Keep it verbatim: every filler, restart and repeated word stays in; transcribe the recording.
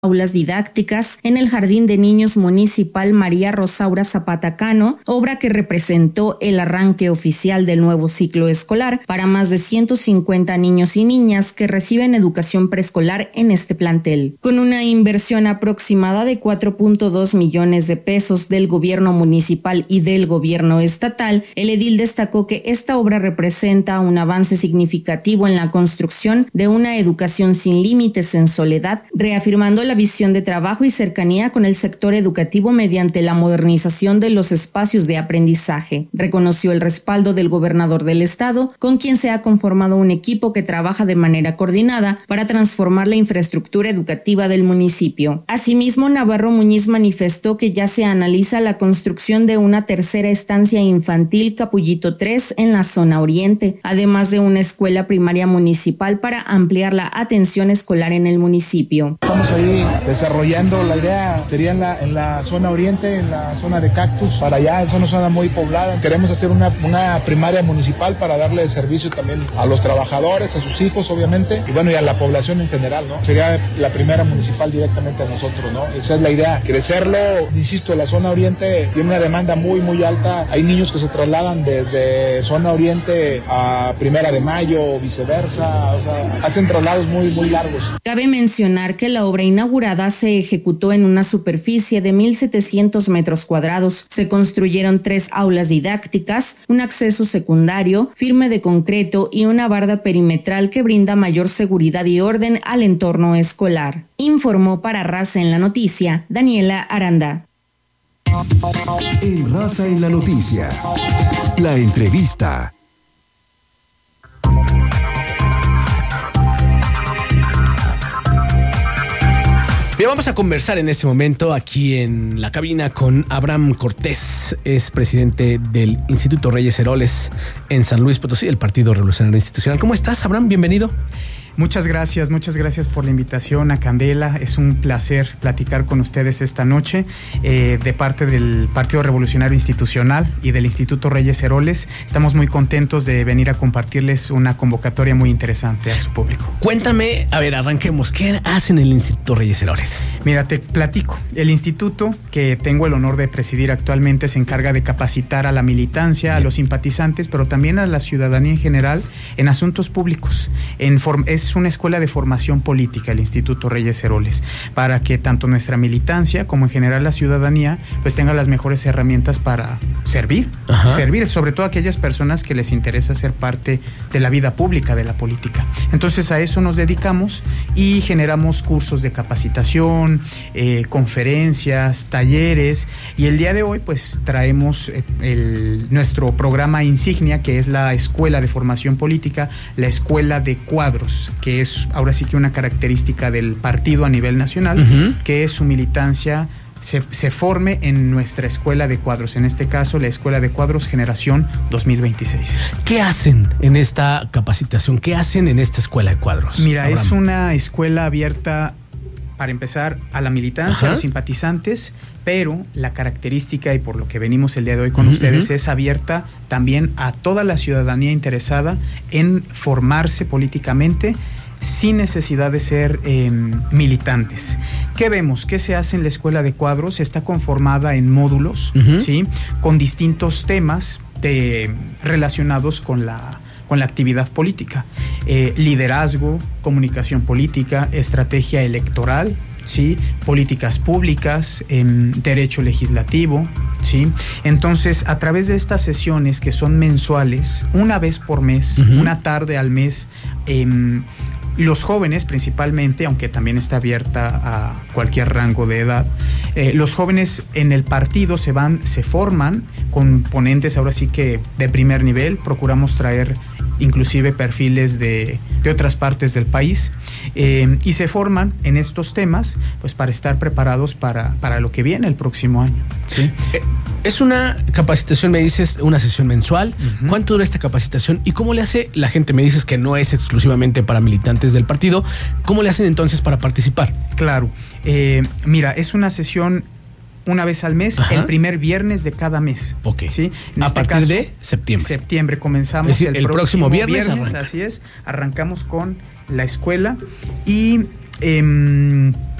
aulas didácticas en el Jardín de Niños Municipal María Rosaura Zapata Cano, obra que representó el arranque oficial del nuevo ciclo escolar para más de ciento cincuenta niños y niñas que reciben educación preescolar en este plantel. Con una inversión aproximada de cuatro punto dos millones de pesos del gobierno municipal y del gobierno estatal, el edil destacó que esta obra representa un avance significativo en la construcción de una educación sin límites en Soledad, reafirmando la visión de trabajo y cercanía con el sector educativo mediante la modernización de los espacios de aprendizaje. Reconoció el respaldo del gobernador del estado, con quien se ha conformado un equipo que trabaja de manera coordinada para transformar la infraestructura educativa del municipio. Asimismo, Navarro Muñiz manifestó que ya se analiza la construcción de una tercera estancia infantil Capullito tres en la zona oriente, además de una escuela primaria municipal para ampliar la atención escolar en el municipio. Estamos ahí desarrollando la idea, sería en la, en la zona oriente, en la zona de Cactus, para allá, es una zona muy poblada. Queremos hacer una, una primaria municipal para darle servicio también a los trabajadores, a sus hijos obviamente, y bueno, y a la población en general, ¿no? Sería la primera municipal directamente a nosotros, ¿no? Esa es la idea, crecerlo, insisto, la zona oriente tiene una demanda muy, muy alta. Hay niños que se trasladan desde zona oriente a Primera de Mayo o viceversa, o sea, hacen traslados muy, muy largos. Cabe mencionar que la obra inaugurada se ejecutó en una superficie de mil setecientos metros cuadrados. Se construyeron tres aulas didácticas, un acceso secundario, firme de concreto y una barda perimetral que brinda mayor seguridad y orden al entorno escolar. Informó para Raza en la Noticia, Daniela Aranda. En Raza en la Noticia, la entrevista. Bien, vamos a conversar en este momento aquí en la cabina con Abraham Cortés, es presidente del Instituto Reyes Heroles en San Luis Potosí, el Partido Revolucionario Institucional. ¿Cómo estás, Abraham? Bienvenido. Muchas gracias, muchas gracias por la invitación a Candela. Es un placer platicar con ustedes esta noche eh, de parte del Partido Revolucionario Institucional y del Instituto Reyes Heroles. Estamos muy contentos de venir a compartirles una convocatoria muy interesante a su público. Cuéntame, a ver, arranquemos. ¿Qué hacen en el Instituto Reyes Heroles? Mira, te platico. El instituto que tengo el honor de presidir actualmente se encarga de capacitar a la militancia, a los simpatizantes, pero también a la ciudadanía en general en asuntos públicos. En form- es una escuela de formación política, el Instituto Reyes Heroles, para que tanto nuestra militancia como en general la ciudadanía pues tenga las mejores herramientas para servir, Ajá. servir, sobre todo a aquellas personas que les interesa ser parte de la vida pública, de la política. Entonces a eso nos dedicamos y generamos cursos de capacitación, eh, conferencias, talleres, y el día de hoy pues traemos eh, el, nuestro programa insignia, que es la Escuela de Formación Política, la Escuela de Cuadros, que es ahora sí que una característica del partido a nivel nacional, uh-huh. que es su militancia se, se forme en nuestra escuela de cuadros, en este caso la Escuela de Cuadros Generación dos mil veintiséis. ¿Qué hacen en esta capacitación? ¿Qué hacen en esta escuela de cuadros? Mira, Abraham. Es una escuela abierta, para empezar, a la militancia, Ajá. a los simpatizantes, pero la característica, y por lo que venimos el día de hoy con uh-huh, ustedes, uh-huh. es abierta también a toda la ciudadanía interesada en formarse políticamente sin necesidad de ser eh, militantes. ¿Qué vemos? ¿Qué se hace en la Escuela de Cuadros? Está conformada en módulos, uh-huh. ¿sí? Con distintos temas de, relacionados con la con la actividad política, eh, liderazgo, comunicación política, estrategia electoral, ¿sí? Políticas públicas, eh, derecho legislativo, ¿sí? Entonces, a través de estas sesiones que son mensuales, una vez por mes, uh-huh. una tarde al mes, eh, los jóvenes principalmente, aunque también está abierta a cualquier rango de edad, eh, los jóvenes en el partido se van, se forman con ponentes ahora sí que de primer nivel. Procuramos traer inclusive perfiles de, de otras partes del país, eh, y se forman en estos temas pues para estar preparados para, para lo que viene el próximo año, ¿sí? Eh, es una capacitación, me dices, una sesión mensual. Uh-huh. ¿Cuánto dura esta capacitación y cómo le hace la gente? Me dices que no es exclusivamente para militantes del partido. ¿Cómo le hacen entonces para participar? Claro, eh, mira, es una sesión una vez al mes, Ajá. el primer viernes de cada mes. Ok. ¿Sí? En a este partir caso, de septiembre. Septiembre comenzamos. Es decir, el, el próximo, próximo viernes, viernes así es. Arrancamos con la escuela y eh,